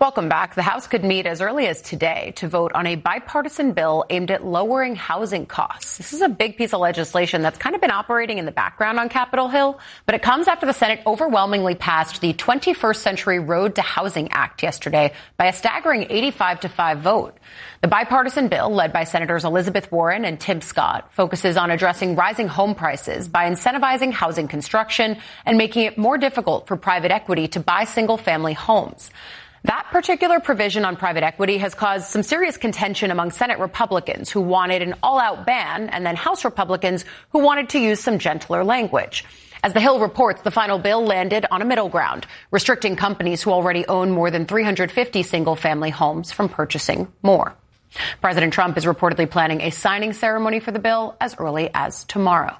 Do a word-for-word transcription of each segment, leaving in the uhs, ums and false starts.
Welcome back. The House could meet as early as today to vote on a bipartisan bill aimed at lowering housing costs. This is a big piece of legislation that's kind of been operating in the background on Capitol Hill, but it comes after the Senate overwhelmingly passed the twenty-first Century Road to Housing Act yesterday by a staggering eighty-five to five vote. The bipartisan bill, led by Senators Elizabeth Warren and Tim Scott, focuses on addressing rising home prices by incentivizing housing construction and making it more difficult for private equity to buy single-family homes. That particular provision on private equity has caused some serious contention among Senate Republicans who wanted an all-out ban, and then House Republicans who wanted to use some gentler language. As The Hill reports, the final bill landed on a middle ground, restricting companies who already own more than three hundred fifty single-family homes from purchasing more. President Trump is reportedly planning a signing ceremony for the bill as early as tomorrow.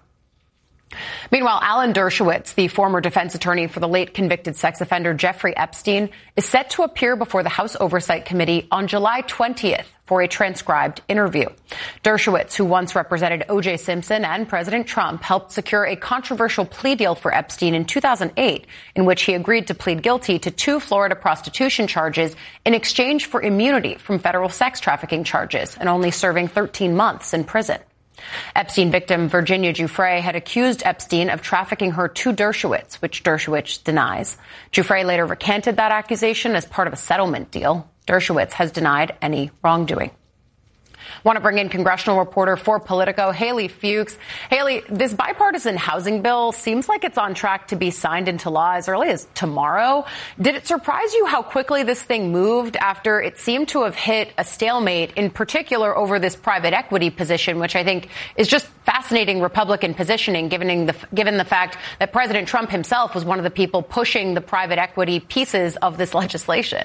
Meanwhile, Alan Dershowitz, the former defense attorney for the late convicted sex offender Jeffrey Epstein, is set to appear before the House Oversight Committee on July twentieth for a transcribed interview. Dershowitz, who once represented O J Simpson and President Trump, helped secure a controversial plea deal for Epstein in two thousand eight, in which he agreed to plead guilty to two Florida prostitution charges in exchange for immunity from federal sex trafficking charges and only serving thirteen months in prison. Epstein victim Virginia Giuffre had accused Epstein of trafficking her to Dershowitz, which Dershowitz denies. Giuffre later recanted that accusation as part of a settlement deal. Dershowitz has denied any wrongdoing. Want to bring in congressional reporter for Politico, Haley Fuchs. Haley, this bipartisan housing bill seems like it's on track to be signed into law as early as tomorrow. Did it surprise you how quickly this thing moved after it seemed to have hit a stalemate, in particular over this private equity position, which I think is just fascinating Republican positioning, given the, given the fact that President Trump himself was one of the people pushing the private equity pieces of this legislation?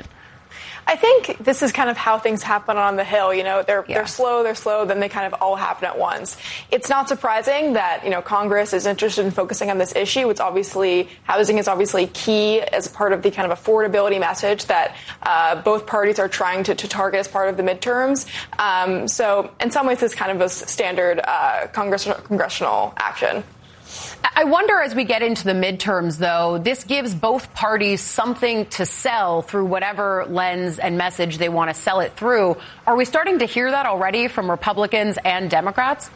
I think this is kind of how things happen on the Hill. You know, they're, yeah. they're slow, they're slow, then they kind of all happen at once. It's not surprising that, you know, Congress is interested in focusing on this issue. It's obviously, housing is obviously key as part of the kind of affordability message that uh, both parties are trying to, to target as part of the midterms. Um, so in some ways, it's kind of a standard uh, congressional, congressional action. I wonder, as we get into the midterms, though, this gives both parties something to sell through whatever lens and message they want to sell it through. Are we starting to hear that already from Republicans and Democrats?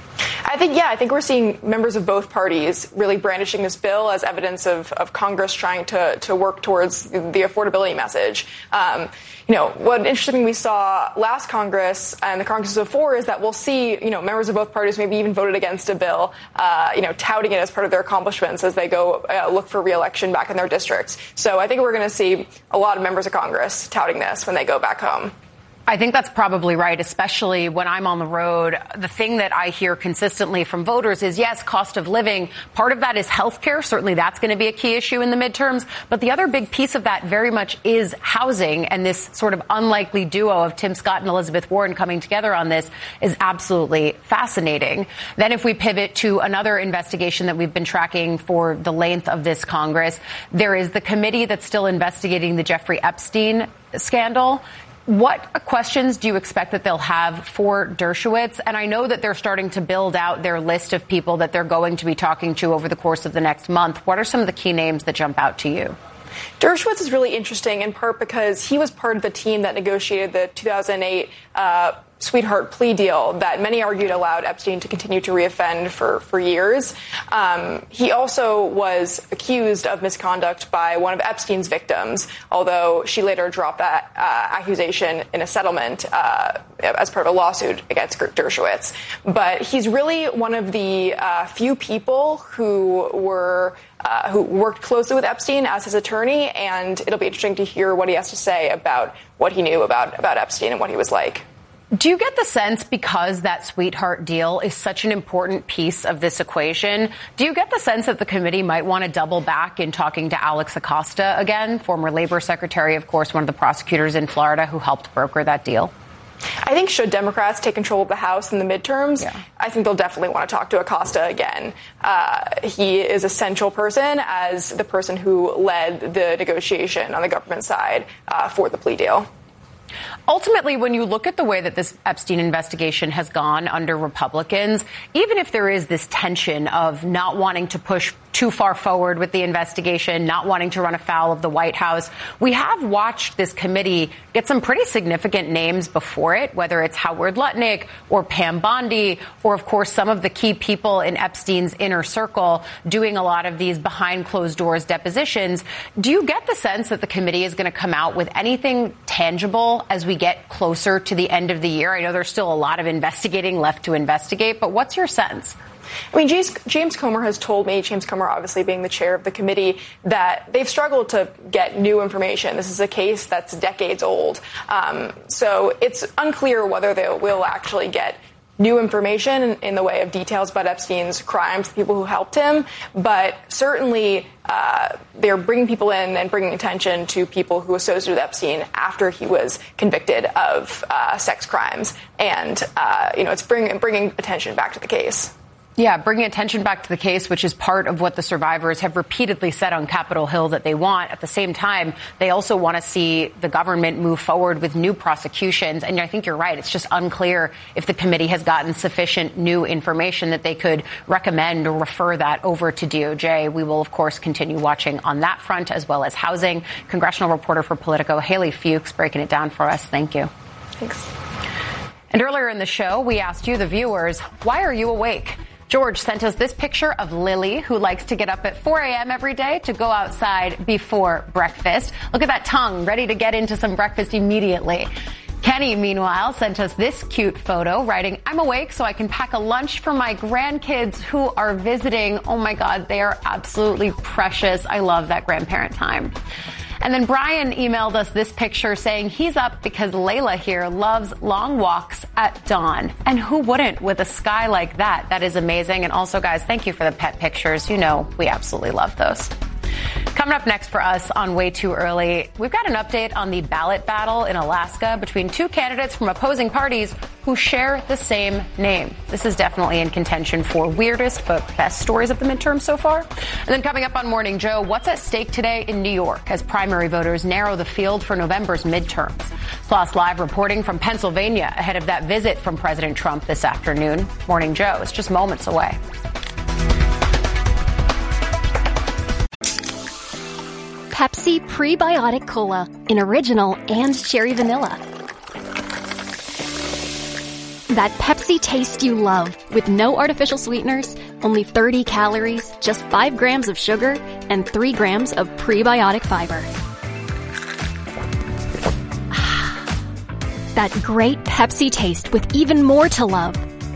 I think, yeah, I think we're seeing members of both parties really brandishing this bill as evidence of, of Congress trying to, to work towards the affordability message. Um, you know, what interesting we saw last Congress and the Congresses before is that we'll see, you know, members of both parties maybe even voted against a bill, uh, you know, touting it as part of their accomplishments as they go uh, look for re-election back in their districts. So I think we're going to see a lot of members of Congress touting this when they go back home. I think that's probably right, especially when I'm on the road. The thing that I hear consistently from voters is, yes, cost of living. Part of that is health care. Certainly that's going to be a key issue in the midterms. But the other big piece of that very much is housing. And this sort of unlikely duo of Tim Scott and Elizabeth Warren coming together on this is absolutely fascinating. Then if we pivot to another investigation that we've been tracking for the length of this Congress, there is the committee that's still investigating the Jeffrey Epstein scandal. What questions do you expect that they'll have for Dershowitz? And I know that they're starting to build out their list of people that they're going to be talking to over the course of the next month. What are some of the key names that jump out to you? Dershowitz is really interesting in part because he was part of the team that negotiated the two thousand eight uh, sweetheart plea deal that many argued allowed Epstein to continue to reoffend for, for years. Um, he also was accused of misconduct by one of Epstein's victims, although she later dropped that uh, accusation in a settlement uh, as part of a lawsuit against Dershowitz. But he's really one of the uh, few people who were Uh, who worked closely with Epstein as his attorney, and it'll be interesting to hear what he has to say about what he knew about, about Epstein and what he was like. Do you get the sense, because that sweetheart deal is such an important piece of this equation, do you get the sense that the committee might want to double back in talking to Alex Acosta again, former labor secretary, of course, one of the prosecutors in Florida who helped broker that deal? I think should Democrats take control of the House in the midterms, yeah. I think they'll definitely want to talk to Acosta again. Uh, he is a central person as the person who led the negotiation on the government side uh, for the plea deal. Ultimately, when you look at the way that this Epstein investigation has gone under Republicans, even if there is this tension of not wanting to push too far forward with the investigation, not wanting to run afoul of the White House, we have watched this committee get some pretty significant names before it, whether it's Howard Lutnick or Pam Bondi, or, of course, some of the key people in Epstein's inner circle doing a lot of these behind closed doors depositions. Do you get the sense that the committee is going to come out with anything tangible as we get closer to the end of the year? I know there's still a lot of investigating left to investigate, but what's your sense? I mean, James, James Comer has told me, James Comer obviously being the chair of the committee, that they've struggled to get new information. This is a case that's decades old. Um, so it's unclear whether they will actually get new information in, in the way of details about Epstein's crimes, the people who helped him. But certainly uh, they're bringing people in and bringing attention to people who associated with Epstein after he was convicted of uh, sex crimes. And, uh, you know, it's bring, bringing attention back to the case. Yeah, bringing attention back to the case, which is part of what the survivors have repeatedly said on Capitol Hill that they want. At the same time, they also want to see the government move forward with new prosecutions. And I think you're right. It's just unclear if the committee has gotten sufficient new information that they could recommend or refer that over to D O J. We will, of course, continue watching on that front as well as housing. Congressional reporter for Politico, Haley Fuchs, breaking it down for us. Thank you. Thanks. And earlier in the show, we asked you, the viewers, why are you awake? George sent us this picture of Lily, who likes to get up at four a.m. every day to go outside before breakfast. Look at that tongue, ready to get into some breakfast immediately. Kenny, meanwhile, sent us this cute photo, writing, I'm awake so I can pack a lunch for my grandkids who are visiting. Oh, my God, they are absolutely precious. I love that grandparent time. And then Brian emailed us this picture saying he's up because Layla here loves long walks at dawn. And who wouldn't with a sky like that? That is amazing. And also, guys, thank you for the pet pictures. You know, we absolutely love those. Coming up next for us on Way Too Early, we've got an update on the ballot battle in Alaska between two candidates from opposing parties who share the same name. This is definitely in contention for weirdest but best stories of the midterm so far. And then coming up on Morning Joe, what's at stake today in New York as primary voters narrow the field for November's midterms? Plus, live reporting from Pennsylvania ahead of that visit from President Trump this afternoon. Morning Joe is just moments away. Pepsi Prebiotic Cola in original and cherry vanilla. That Pepsi taste you love with no artificial sweeteners, only thirty calories, just five grams of sugar, and three grams of prebiotic fiber. That great Pepsi taste with even more to love.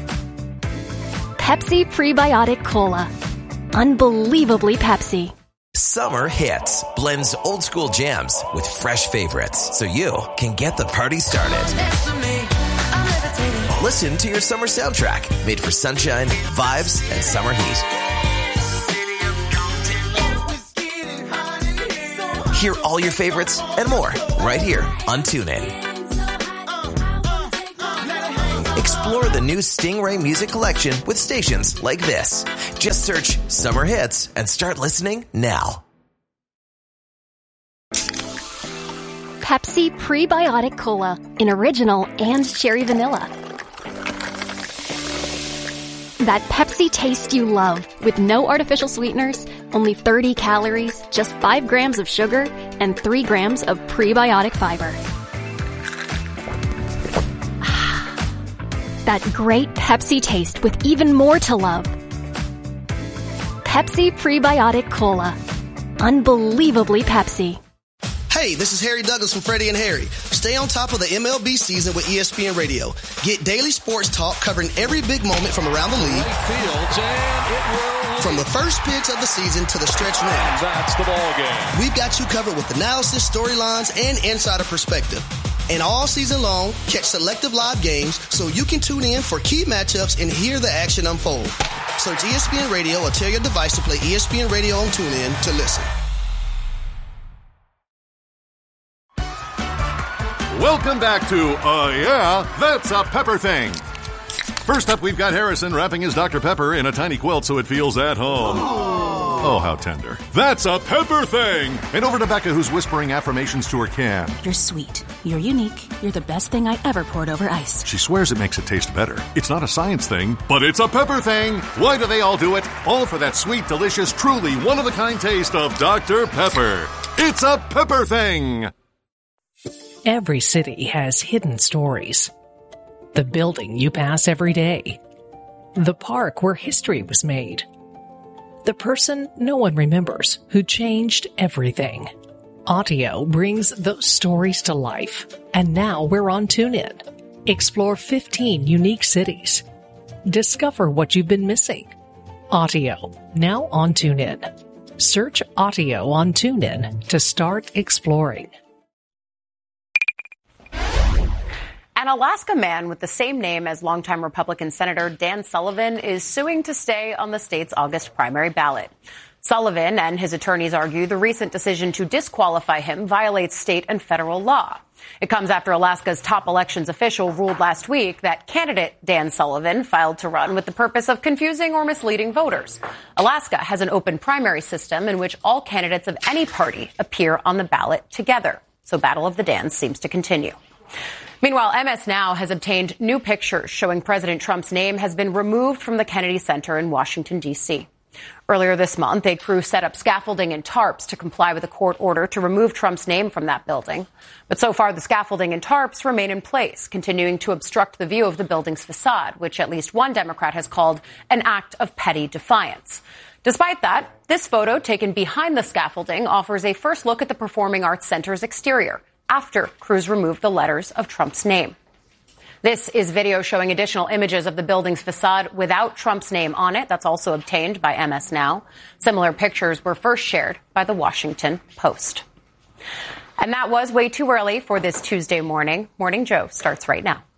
Pepsi Prebiotic Cola. Unbelievably Pepsi. Summer Hits blends old school jams with fresh favorites so you can get the party started. Listen to your summer soundtrack made for sunshine, vibes, and summer heat. Hear all your favorites and more right here on TuneIn. Explore the new Stingray music collection with stations like this. Just search Summer Hits and start listening now. Pepsi Prebiotic Cola in original and cherry vanilla. That Pepsi taste you love with no artificial sweeteners, only thirty calories, just five grams of sugar, and three grams of prebiotic fiber. That great Pepsi taste with even more to love. Pepsi Prebiotic Cola. Unbelievably Pepsi. Hey, this is Harry Douglas from Freddie and Harry. Stay on top of the M L B season with E S P N Radio. Get daily sports talk covering every big moment from around the league. From the first pitch of the season to the stretch run. That's the ball game. We've got you covered with analysis, storylines, and insider perspective. And all season long, catch selective live games so you can tune in for key matchups and hear the action unfold. Search E S P N Radio or tell your device to play E S P N Radio on TuneIn to listen. Welcome back to Uh Yeah, That's a Pepper Thing. First up, we've got Harrison wrapping his Doctor Pepper in a tiny quilt so it feels at home. Oh, how tender. That's a pepper thing! And over to Becca, who's whispering affirmations to her can. You're sweet. You're unique. You're the best thing I ever poured over ice. She swears it makes it taste better. It's not a science thing, but it's a pepper thing! Why do they all do it? All for that sweet, delicious, truly one-of-a-kind taste of Doctor Pepper. It's a pepper thing! Every city has hidden stories. The building you pass every day. The park where history was made. The person no one remembers who changed everything. Audio brings those stories to life. And now we're on TuneIn. Explore fifteen unique cities. Discover what you've been missing. Audio, now on TuneIn. Search Audio on TuneIn to start exploring. An Alaska man with the same name as longtime Republican Senator Dan Sullivan is suing to stay on the state's August primary ballot. Sullivan and his attorneys argue the recent decision to disqualify him violates state and federal law. It comes after Alaska's top elections official ruled last week that candidate Dan Sullivan filed to run with the purpose of confusing or misleading voters. Alaska has an open primary system in which all candidates of any party appear on the ballot together. So Battle of the Dans seems to continue. Meanwhile, M S Now has obtained new pictures showing President Trump's name has been removed from the Kennedy Center in Washington, D C. Earlier this month, a crew set up scaffolding and tarps to comply with a court order to remove Trump's name from that building. But so far, the scaffolding and tarps remain in place, continuing to obstruct the view of the building's facade, which at least one Democrat has called an act of petty defiance. Despite that, this photo taken behind the scaffolding offers a first look at the Performing Arts Center's exterior after crews removed the letters of Trump's name. This is video showing additional images of the building's facade without Trump's name on it. That's also obtained by M S Now. Similar pictures were first shared by the Washington Post. And that was way too early for this Tuesday morning. Morning Joe starts right now.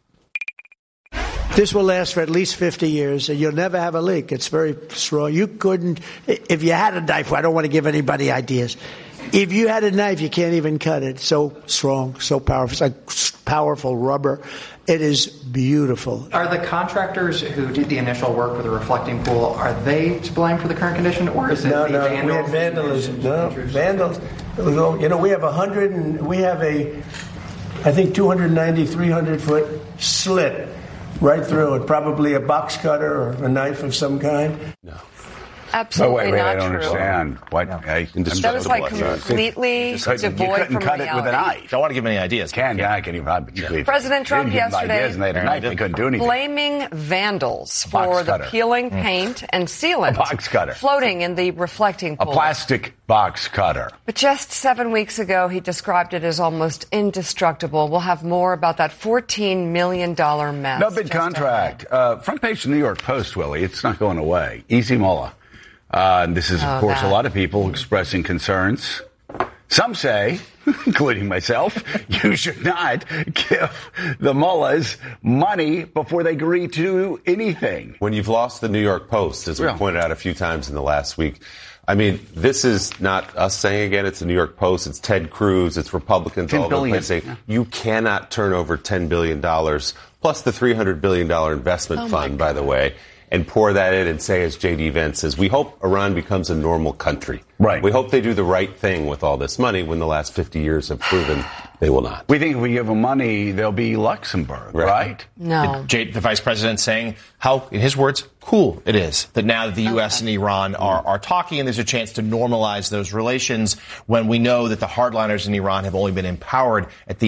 This will last for at least fifty years, and you'll never have a leak. It's very strong. You couldn't, if you had a knife, I don't want to give anybody ideas. If you had a knife, you can't even cut it. So strong, so powerful. It's like powerful rubber. It is beautiful. Are the contractors who did the initial work with the reflecting pool, are they to blame for the current condition, or is it no, the no, vandals? We had vandalism. No, vandals. You know, we have a hundred and we have a, I think, two ninety, three hundred foot slit right through it. Probably a box cutter or a knife of some kind. No. Absolutely oh, wait, wait, not I don't true. understand. What? No. I, that was like completely you couldn't, devoid you couldn't from cut reality. it with a knife. Don't want to give any ideas. Can, yeah, I can even. Yeah. President Trump yesterday ideas and they had a knife. They couldn't do anything. Blaming vandals for the peeling paint and sealant. A box cutter. Floating in the reflecting pool. A plastic box cutter. But just seven weeks ago, he described it as almost indestructible. We'll have more about that fourteen million dollars mess. No big contract. Uh, front page of the New York Post, Willie. It's not going away. Easy Mullah. Uh, and this is, of oh, course, that. a lot of people expressing concerns. Some say, including myself, you should not give the mullahs money before they agree to anything. When you've lost the New York Post, as we yeah. pointed out a few times in the last week, I mean, this is not us saying again, it's the New York Post, it's Ted Cruz, it's Republicans all over the place saying, yeah. you cannot turn over ten billion dollars, plus the three hundred billion dollars investment oh fund, by the way, and pour that in and say, as J D Vance says, we hope Iran becomes a normal country. Right. We hope they do the right thing with all this money when the last fifty years have proven they will not. We think if we give them money, they'll be Luxembourg, right? right? No. The, the vice president saying how, in his words, cool it is that now that the U S okay. and Iran are, are talking and there's a chance to normalize those relations when we know that the hardliners in Iran have only been empowered at the